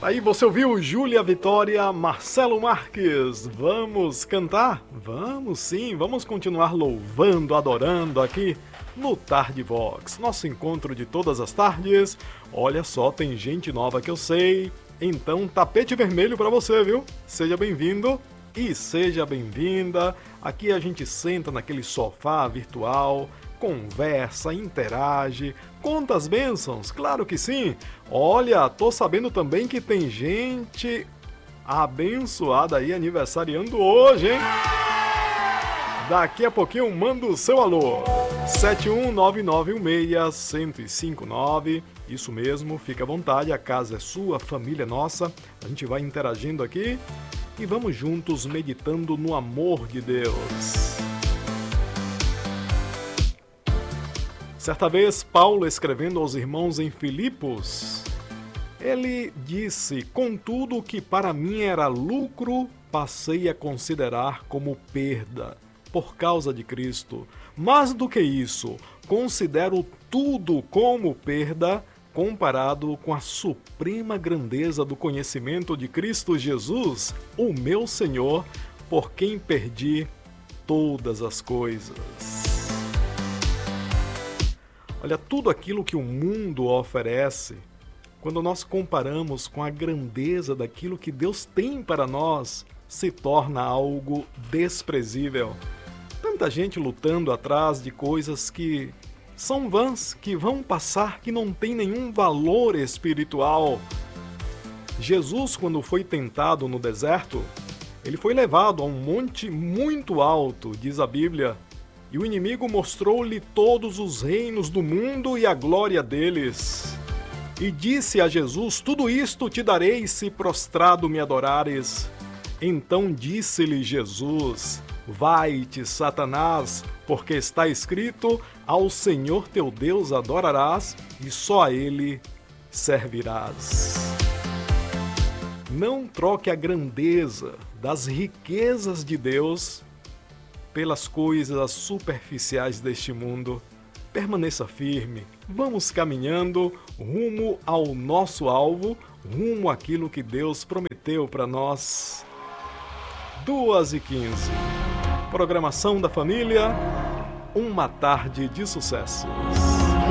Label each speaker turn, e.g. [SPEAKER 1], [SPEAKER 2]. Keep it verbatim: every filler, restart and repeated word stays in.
[SPEAKER 1] Aí você ouviu Júlia Vitória, Marcelo Marques. Vamos cantar? Vamos sim, vamos continuar louvando, adorando aqui no Tarde Vox, nosso encontro de todas as tardes. Olha só, tem gente nova que eu sei, então tapete vermelho para você, viu? Seja bem-vindo e seja bem-vinda. Aqui a gente senta naquele sofá virtual, conversa, interage, conta as bênçãos, claro que sim. Olha, tô sabendo também que tem gente abençoada aí aniversariando hoje, hein? Daqui a pouquinho manda o seu alô. sete um nove nove um seis um zero cinco nove. Isso mesmo, fica à vontade, a casa é sua, a família é nossa. A gente vai interagindo aqui e vamos juntos meditando no amor de Deus. Certa vez, Paulo, escrevendo aos irmãos em Filipos, ele disse: "Contudo, o que para mim era lucro, passei a considerar como perda, por causa de Cristo. Mais do que isso, considero tudo como perda, comparado com a suprema grandeza do conhecimento de Cristo Jesus, o meu Senhor, por quem perdi todas as coisas." Olha, tudo aquilo que o mundo oferece, quando nós comparamos com a grandeza daquilo que Deus tem para nós, se torna algo desprezível. Tanta gente lutando atrás de coisas que são vãs, que vão passar, que não tem nenhum valor espiritual. Jesus, quando foi tentado no deserto, ele foi levado a um monte muito alto, diz a Bíblia, e o inimigo mostrou-lhe todos os reinos do mundo e a glória deles. E disse a Jesus: "Tudo isto te darei se prostrado me adorares." Então disse-lhe Jesus: "Vai-te, Satanás, porque está escrito: ao Senhor teu Deus adorarás e só a Ele servirás." Não troque a grandeza das riquezas de Deus pelas coisas superficiais deste mundo. Permaneça firme. Vamos caminhando rumo ao nosso alvo, rumo àquilo que Deus prometeu para nós. duas e quinze. Programação da família. Uma tarde de sucessos.